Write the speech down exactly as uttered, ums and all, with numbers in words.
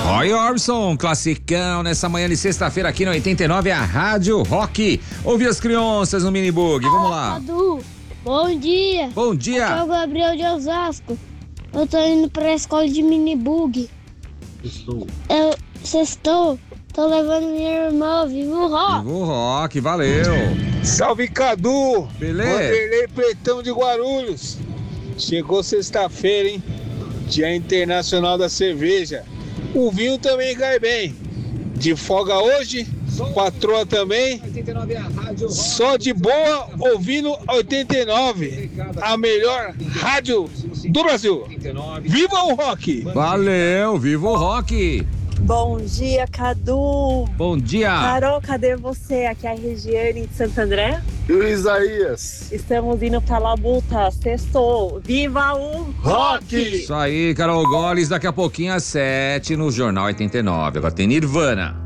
Roy Orbison, classicão, nessa manhã de sexta-feira aqui no oitenta e nove, a Rádio Rock. Ouve as crianças no minibug, vamos lá. Cadu, bom dia. Bom dia. Aqui é o Gabriel de Osasco. Eu tô indo pra escola de minibug. Estou. Eu sextou, tô levando minha irmã, vivo o rock. Viva o Rock, valeu. Salve, Cadu! Beleza? Vanderlei Pretão de Guarulhos. Chegou sexta-feira, hein? Dia Internacional da Cerveja. O vinho também cai bem. De folga hoje, patroa também. Só de boa, ouvindo oitenta e nove. A melhor rádio do Brasil. Viva o rock! Valeu, viva o Rock. Bom dia, Cadu. Bom dia. Carol, cadê você? Aqui é a Regiane de Santo André. E o Isaías? Estamos indo pra Labuta. Sextou. Viva o Rock! Isso aí, Carol Goles, daqui a pouquinho às sete no Jornal oitenta e nove. Agora tem Nirvana.